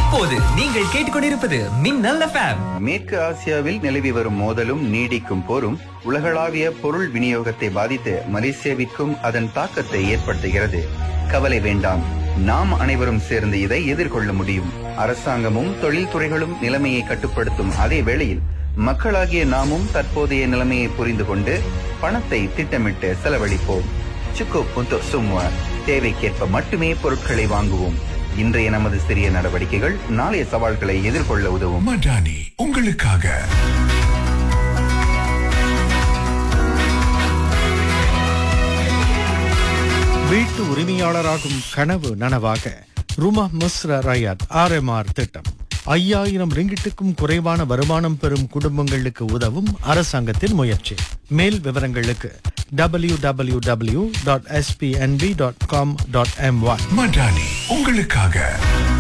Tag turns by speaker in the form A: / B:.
A: இப்போது நீங்கள் கேட்டுக்கொண்டிருப்பது மின்னல் FM.
B: மேற்கு ஆசியாவில் நிலவி வரும் மோதலும் நீடிக்கும் போரும் உலகளாவிய பொருள் விநியோகத்தை பாதித்து மலேசியாவிற்கும் அதன் தாக்கத்தை ஏற்படுத்துகிறது. கவலை வேண்டாம், நாம் அனைவரும் சேர்ந்து இதை எதிர்கொள்ள முடியும். அரசாங்கமும் தொழில்துறைகளும் நிலைமையை கட்டுப்படுத்தும் அதே வேளையில் மக்களாகிய நாமும் தற்போதைய நிலைமையை புரிந்து கொண்டு பணத்தை திட்டமிட்டு செலவழிப்போம். சுக்கு புத்து சும்மா தேவைக்கேற்ப மட்டுமே பொருட்களை வாங்குவோம். இன்றைய நமது சிறிய நடவடிக்கைகள் நாளைய சவால்களை எதிர்கொள்ள உதவும்.
C: மடானி உங்களுக்காக.
D: வீட்டு உரிமையாளராகும் கனவு நனவாக ருமா முஸ்ரா ரயாத் RMR திட்டம் 5000 ரிங்கிட்டுக்கும் குறைவான வருமானம் பெறும் குடும்பங்களுக்கு உதவும் அரசாங்கத்தின் முயற்சி. மேல் விவரங்களுக்கு www.spnb.com.my.
C: மடானி உங்களுக்காக.